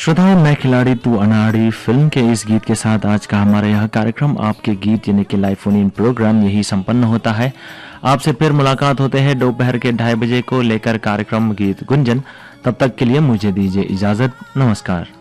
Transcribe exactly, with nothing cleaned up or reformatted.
श्रोताओं, मैं खिलाड़ी तू अनाड़ी फिल्म के इस गीत के साथ आज का हमारा यह कार्यक्रम आपके गीत यानी कि लाइव फोन इन प्रोग्राम यही संपन्न होता है। आपसे फिर मुलाकात होते हैं दोपहर के ढाई बजे को लेकर कार्यक्रम गीत गुंजन। तब तक के लिए मुझे दीजिए इजाजत। नमस्कार।